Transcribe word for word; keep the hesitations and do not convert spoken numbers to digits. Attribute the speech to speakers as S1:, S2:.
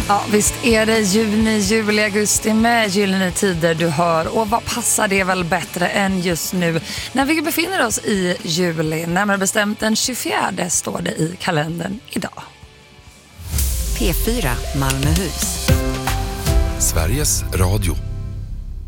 S1: Ja, visst är det juni, juli, augusti med gyllene tider du hör. Och vad passar det väl bättre än just nu när vi befinner oss i juli? Närmare bestämt den tjugofjärde står det i kalendern idag.
S2: P fyra Malmöhus.
S3: Sveriges Radio.